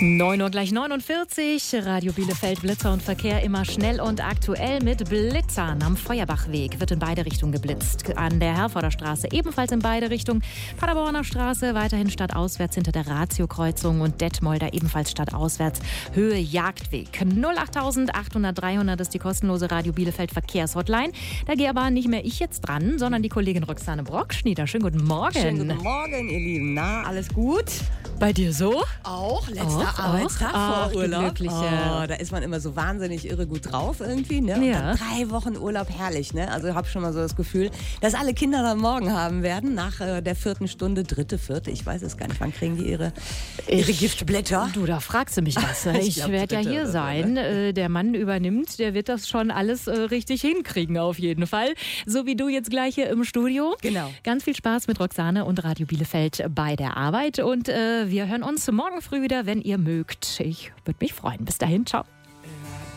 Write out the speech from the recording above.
9 Uhr gleich 49, Radio Bielefeld, Blitzer und Verkehr immer schnell und aktuell mit Blitzern. Am Feuerbachweg wird in beide Richtungen geblitzt. An der Herforder Straße ebenfalls in beide Richtungen. Paderborner Straße weiterhin stadtauswärts hinter der Ratio-Kreuzung und Detmolder ebenfalls stadtauswärts Höhe Jagdweg. 08000 800 300 ist die kostenlose Radio Bielefeld Verkehrshotline. Da gehe aber nicht mehr ich jetzt dran, sondern die Kollegin Roxane Brockschnieder. Schönen guten Morgen. Schönen guten Morgen, ihr Lieben. Na, alles gut? Bei dir so? Auch, letzter Arbeitstag vor Urlaub. Da ist man immer so wahnsinnig irre gut drauf irgendwie, ne? Ja. Und dann 3 Wochen Urlaub, herrlich, ne? Also ich habe schon mal so das Gefühl, dass alle Kinder dann morgen haben werden, nach der 4. Stunde, 3., 4., ich weiß es gar nicht, wann kriegen die ihre Giftblätter? Du, da fragst du mich was. Ich werde ja hier sein. Der Mann übernimmt, der wird das schon alles richtig hinkriegen auf jeden Fall. So wie du jetzt gleich hier im Studio. Genau. Ganz viel Spaß mit Roxane und Radio Bielefeld bei der Arbeit und wir hören uns morgen früh wieder, wenn ihr mögt. Ich würde mich freuen. Bis dahin, ciao.